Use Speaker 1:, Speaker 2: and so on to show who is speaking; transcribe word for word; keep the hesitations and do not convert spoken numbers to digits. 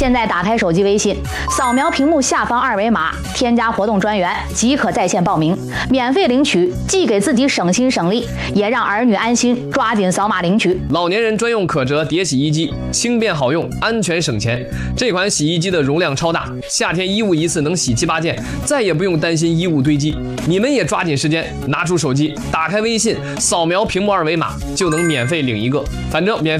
Speaker 1: 现在打开手机微信，扫描屏幕下方二维码，添加活动专员即可在线报名，免费领取，既给自己省心省力，也让儿女安心。抓紧扫码领取。
Speaker 2: 老年人专用可折叠洗衣机，轻便好用，安全省钱。这款洗衣机的容量超大，夏天衣物一次能洗七八件，再也不用担心衣物堆积。你们也抓紧时间，拿出手机，打开微信，扫描屏幕二维码，就能免费领一个。反正免费。